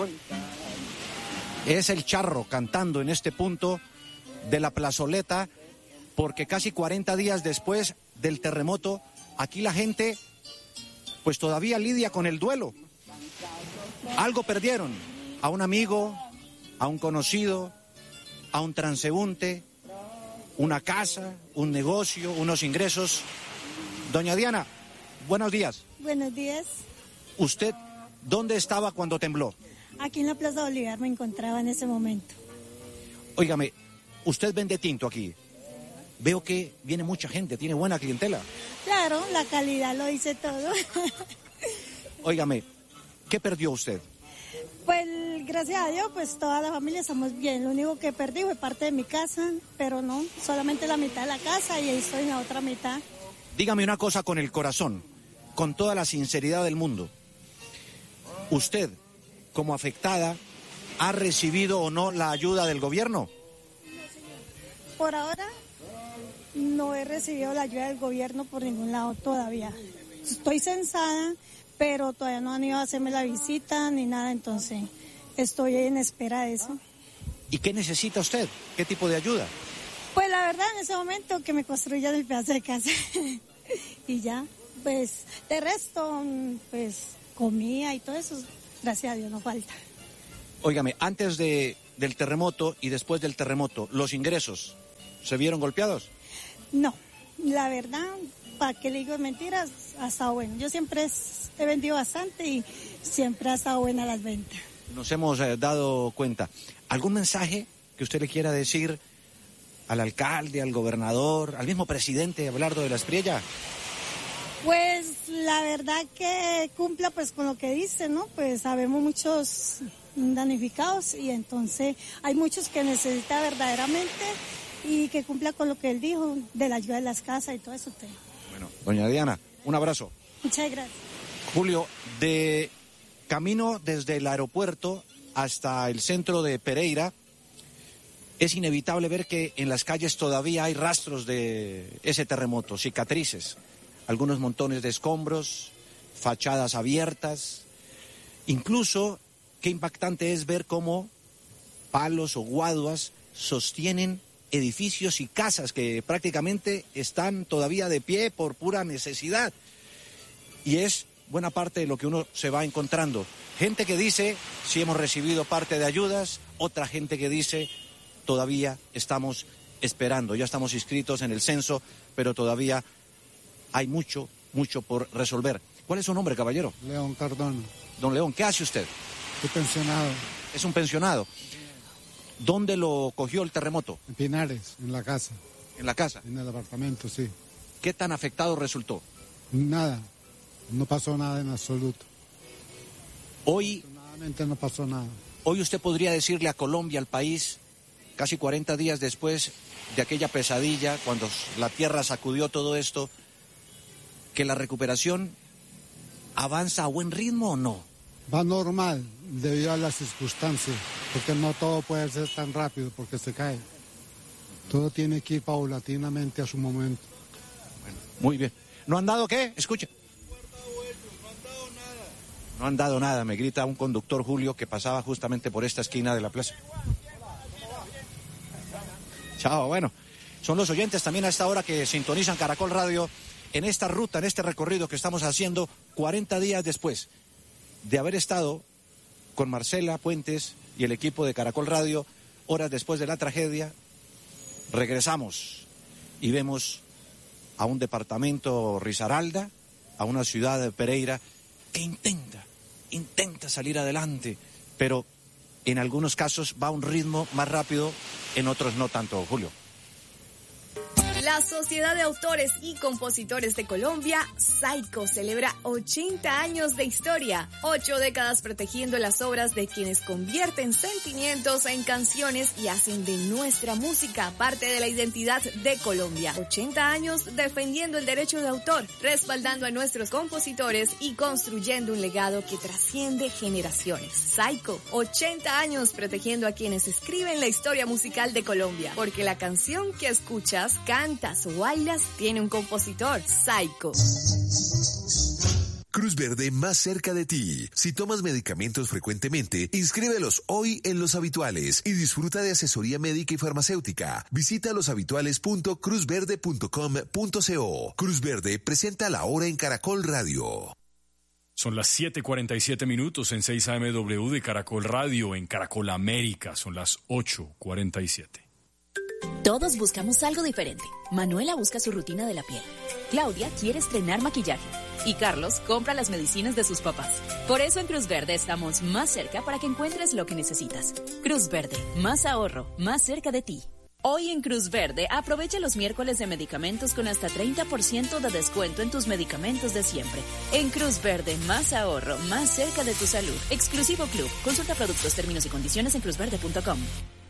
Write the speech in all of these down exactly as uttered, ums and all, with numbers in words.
Es el Charro cantando en este punto de la plazoleta, porque casi cuarenta días después del terremoto, aquí la gente pues todavía lidia con el duelo. Algo perdieron, a un amigo, a un conocido, a un transeúnte, una casa, un negocio, unos ingresos. Doña Diana, buenos días. Buenos días. ¿Usted dónde estaba cuando tembló? Aquí en la Plaza Bolívar me encontraba en ese momento. Óigame, usted vende tinto aquí. Veo que viene mucha gente, tiene buena clientela. Claro, la calidad lo dice todo. Óigame, ¿qué perdió usted? Pues gracias a Dios, pues toda la familia estamos bien. Lo único que perdí fue parte de mi casa, pero no, solamente la mitad de la casa y ahí estoy en la otra mitad. Dígame una cosa con el corazón, con toda la sinceridad del mundo. ¿Usted, como afectada, ha recibido o no la ayuda del gobierno? Por ahora no he recibido la ayuda del gobierno por ningún lado todavía. Estoy censada, pero todavía no han ido a hacerme la visita ni nada, entonces estoy en espera de eso. ¿Y qué necesita usted? ¿Qué tipo de ayuda? Pues la verdad, en ese momento que me construyan el pedazo de casa. Y ya, pues de resto, pues comida y todo eso, gracias a Dios no falta. Óigame, antes de, del terremoto y después del terremoto, ¿los ingresos se vieron golpeados? No, la verdad, para qué le digo mentiras, ha estado bueno. Yo siempre he vendido bastante y siempre ha estado buena las ventas. Nos hemos eh, dado cuenta. ¿Algún mensaje que usted le quiera decir al alcalde, al gobernador, al mismo presidente Abelardo de la Espriella? Pues la verdad que cumpla pues con lo que dice, ¿no? Pues sabemos muchos damnificados y entonces hay muchos que necesita verdaderamente y que cumpla con lo que él dijo de la ayuda de las casas y todo eso. Bueno, doña Diana, un abrazo. Muchas gracias. Julio, de camino desde el aeropuerto hasta el centro de Pereira, es inevitable ver que en las calles todavía hay rastros de ese terremoto, cicatrices, algunos montones de escombros, fachadas abiertas. Incluso, qué impactante es ver cómo palos o guaduas sostienen edificios y casas que prácticamente están todavía de pie por pura necesidad. Y es buena parte de lo que uno se va encontrando. Gente que dice, sí hemos recibido parte de ayudas, otra gente que dice, todavía estamos esperando, ya estamos inscritos en el censo, pero todavía hay mucho, mucho por resolver. ¿Cuál es su nombre, caballero? León Cardona. Don León, ¿qué hace usted? Estoy pensionado. Es un pensionado. ¿Dónde lo cogió el terremoto? En Pinares, en la casa. ¿En la casa? En el apartamento, sí. ¿Qué tan afectado resultó? Nada, no pasó nada en absoluto. Hoy, Afortunadamente no pasó nada. hoy usted podría decirle a Colombia, al país, casi cuarenta días después de aquella pesadilla, cuando la tierra sacudió todo esto, que la recuperación avanza a buen ritmo o no? Va normal debido a las circunstancias, porque no todo puede ser tan rápido porque se cae. Todo tiene que ir paulatinamente a su momento. Bueno, muy bien. ¿No han dado qué? Escuche. No han dado nada, me grita un conductor, Julio, que pasaba justamente por esta esquina de la plaza. Chao, bueno. Son los oyentes también a esta hora que sintonizan Caracol Radio en esta ruta, en este recorrido que estamos haciendo cuarenta días después de haber estado con Marcela Puentes y el equipo de Caracol Radio, horas después de la tragedia. Regresamos y vemos a un departamento Risaralda, a una ciudad de Pereira que intenta, intenta salir adelante, pero en algunos casos va a un ritmo más rápido, en otros no tanto, Julio. La Sociedad de Autores y Compositores de Colombia, SAICO, celebra ochenta años de historia, ocho décadas protegiendo las obras de quienes convierten sentimientos en canciones y hacen de nuestra música parte de la identidad de Colombia. ochenta años defendiendo el derecho de autor, respaldando a nuestros compositores y construyendo un legado que trasciende generaciones. SAICO, ochenta años protegiendo a quienes escriben la historia musical de Colombia, porque la canción que escuchas, cantas o bailas tiene un compositor. SAICO. Cruz Verde más cerca de ti. Si tomas medicamentos frecuentemente, inscríbelos hoy en Los Habituales y disfruta de asesoría médica y farmacéutica. Visita los habituales punto cruz verde punto com punto co. Cruz Verde presenta La Hora en Caracol Radio. Son las siete cuarenta y siete minutos en seis A M W de Caracol Radio, en Caracol América. Son las ocho cuarenta y siete. Todos buscamos algo diferente. Manuela busca su rutina de la piel. Claudia quiere estrenar maquillaje. Y Carlos compra las medicinas de sus papás. Por eso en Cruz Verde estamos más cerca para que encuentres lo que necesitas. Cruz Verde, más ahorro, más cerca de ti. Hoy en Cruz Verde, aprovecha los miércoles de medicamentos con hasta treinta por ciento de descuento en tus medicamentos de siempre. En Cruz Verde, más ahorro, más cerca de tu salud. Exclusivo Club. Consulta productos, términos y condiciones en cruz verde punto com.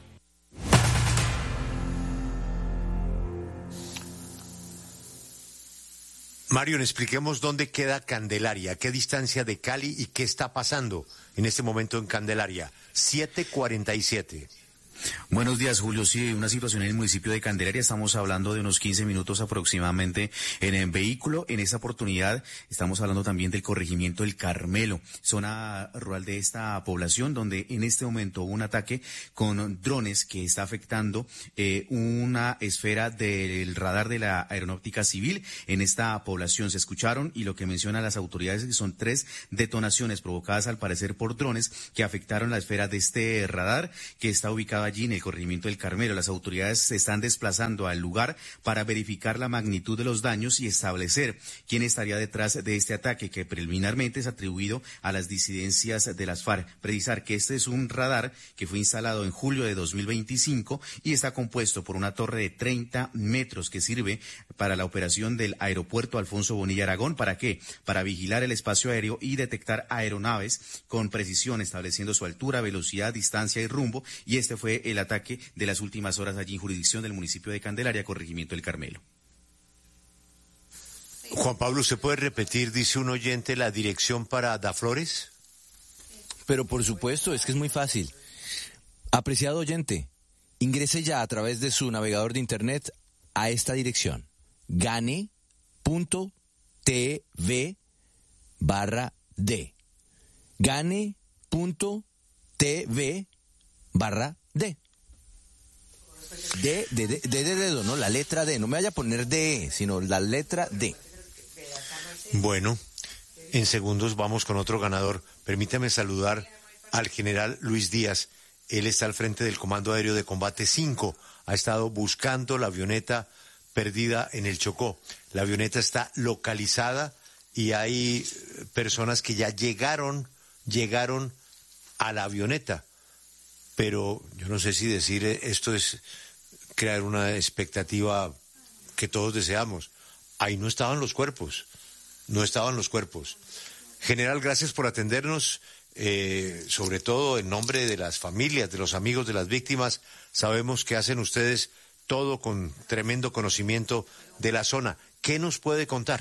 Marion, expliquemos dónde queda Candelaria, qué distancia de Cali y qué está pasando en este momento en Candelaria. siete cuarenta y siete. Buenos días, Julio. Sí, una situación en el municipio de Candelaria. Estamos hablando de unos quince minutos aproximadamente en el vehículo. En esta oportunidad estamos hablando también del corregimiento del Carmelo, zona rural de esta población, donde en este momento hubo un ataque con drones que está afectando eh, una esfera del radar de la aeronáutica civil en esta población. Se escucharon, y lo que mencionan las autoridades es que son tres detonaciones provocadas al parecer por drones que afectaron la esfera de este radar que está ubicado allí en el corregimiento del Carmelo. Las autoridades se están desplazando al lugar para verificar la magnitud de los daños y establecer quién estaría detrás de este ataque, que preliminarmente es atribuido a las disidencias de las FARC. Precisar que este es un radar que fue instalado en julio de dos mil veinticinco y está compuesto por una torre de treinta metros que sirve para la operación del aeropuerto Alfonso Bonilla Aragón. ¿Para qué? Para vigilar el espacio aéreo y detectar aeronaves con precisión, estableciendo su altura, velocidad, distancia y rumbo, y este fue el ataque de las últimas horas allí en jurisdicción del municipio de Candelaria, corregimiento del Carmelo. Juan Pablo, ¿se puede repetir, dice un oyente, la dirección para Daflores? Pero por supuesto, es que es muy fácil. Apreciado oyente, ingrese ya a través de su navegador de internet a esta dirección: gane punto t v barra d. gane punto t v barra D. D, D, D, D de dedo, ¿no? La letra D. No me vaya a poner D, sino la letra D. Bueno, en segundos vamos con otro ganador. Permítame saludar al general Luis Díaz. Él está al frente del Comando Aéreo de Combate cinco. Ha estado buscando la avioneta perdida en el Chocó. La avioneta está localizada y hay personas que ya llegaron, llegaron a la avioneta. Pero yo no sé si decir esto es crear una expectativa que todos deseamos. Ahí no estaban los cuerpos, no estaban los cuerpos. General, gracias por atendernos, eh, sobre todo en nombre de las familias, de los amigos de las víctimas. Sabemos que hacen ustedes todo con tremendo conocimiento de la zona. ¿Qué nos puede contar?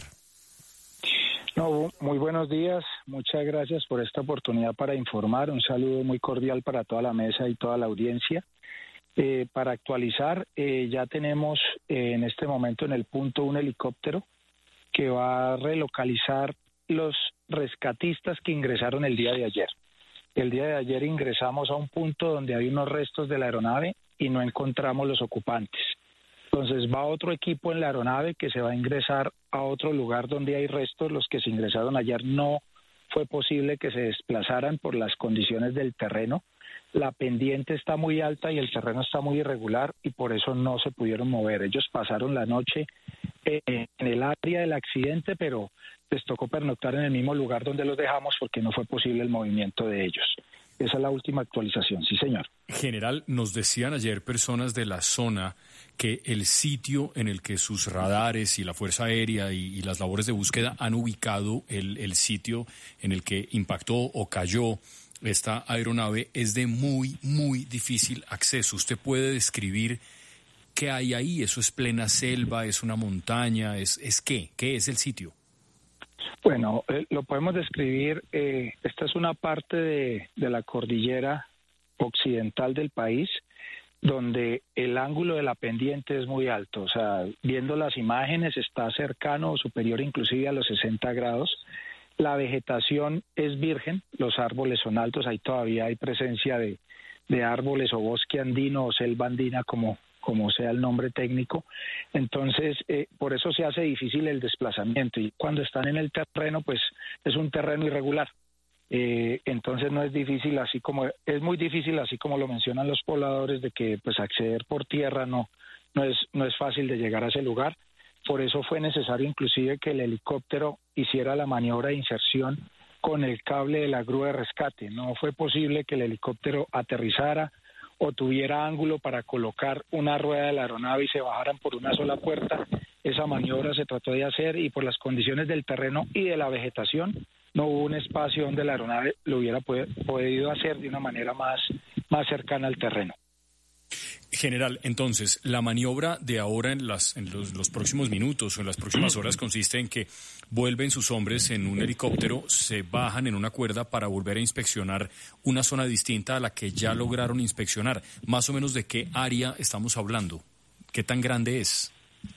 No, muy buenos días, muchas gracias por esta oportunidad para informar, un saludo muy cordial para toda la mesa y toda la audiencia. Eh, para actualizar, eh, ya tenemos eh, en este momento en el punto un helicóptero que va a relocalizar los rescatistas que ingresaron el día de ayer. El día de ayer ingresamos a un punto donde hay unos restos de la aeronave y no encontramos los ocupantes. Entonces va otro equipo en la aeronave que se va a ingresar a otro lugar donde hay restos. Los que se ingresaron ayer no fue posible que se desplazaran por las condiciones del terreno. La pendiente está muy alta y el terreno está muy irregular y por eso no se pudieron mover. Ellos pasaron la noche eh, en el área del accidente, pero les tocó pernoctar en el mismo lugar donde los dejamos porque no fue posible el movimiento de ellos. Esa es la última actualización, sí señor. General, nos decían ayer personas de la zona que el sitio en el que sus radares y la Fuerza Aérea y, y las labores de búsqueda han ubicado el, el sitio en el que impactó o cayó esta aeronave es de muy, muy difícil acceso. ¿Usted puede describir qué hay ahí? ¿Eso es plena selva? ¿Es una montaña? ¿Es, es qué? ¿Qué es el sitio? Bueno, eh, lo podemos describir, eh, esta es una parte de, de la cordillera occidental del país, donde el ángulo de la pendiente es muy alto, o sea, viendo las imágenes está cercano o superior inclusive a los sesenta grados. La vegetación es virgen, los árboles son altos, ahí todavía hay presencia de, de árboles o bosque andino o selva andina, como, como sea el nombre técnico. Entonces, eh, por eso se hace difícil el desplazamiento. Y cuando están en el terreno, pues es un terreno irregular. Eh, entonces no es difícil, así como es muy difícil, así como lo mencionan los pobladores, de que pues acceder por tierra no, no es, no es fácil de llegar a ese lugar. Por eso fue necesario inclusive que el helicóptero hiciera la maniobra de inserción con el cable de la grúa de rescate. No fue posible que el helicóptero aterrizara o tuviera ángulo para colocar una rueda de la aeronave y se bajaran por una sola puerta. Esa maniobra se trató de hacer y por las condiciones del terreno y de la vegetación no hubo un espacio donde la aeronave lo hubiera podido hacer de una manera más, más cercana al terreno. General, entonces, la maniobra de ahora en, las, en los, los próximos minutos o en las próximas horas consiste en que vuelven sus hombres en un helicóptero, se bajan en una cuerda para volver a inspeccionar una zona distinta a la que ya lograron inspeccionar. Más o menos, ¿de qué área estamos hablando? ¿Qué tan grande es?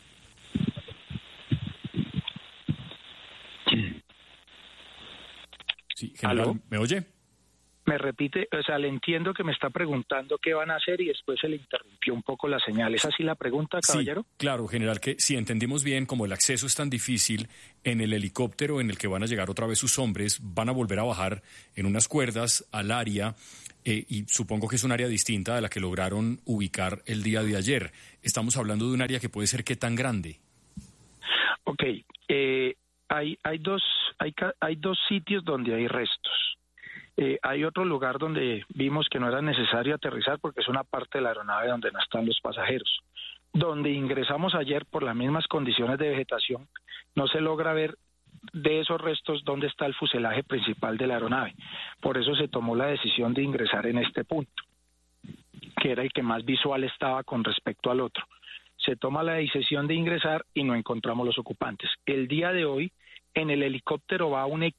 Sí, general, ¿Aló? ¿Me oye? Me repite, o sea, le entiendo que me está preguntando qué van a hacer y después se le interrumpió un poco la señal. ¿Es así la pregunta, caballero? Sí, claro, general, que si entendimos bien, como el acceso es tan difícil, en el helicóptero en el que van a llegar otra vez sus hombres, van a volver a bajar en unas cuerdas al área, eh, y supongo que es un área distinta a la que lograron ubicar el día de ayer. Estamos hablando de un área que puede ser ¿qué tan grande? Ok, eh, hay, hay, dos, hay, hay dos sitios donde hay restos. Eh, hay otro lugar donde vimos que no era necesario aterrizar porque es una parte de la aeronave donde no están los pasajeros. Donde ingresamos ayer por las mismas condiciones de vegetación, no se logra ver de esos restos dónde está el fuselaje principal de la aeronave. Por eso se tomó la decisión de ingresar en este punto, que era el que más visual estaba con respecto al otro. Se toma la decisión de ingresar y no encontramos los ocupantes. El día de hoy, en el helicóptero va un equipo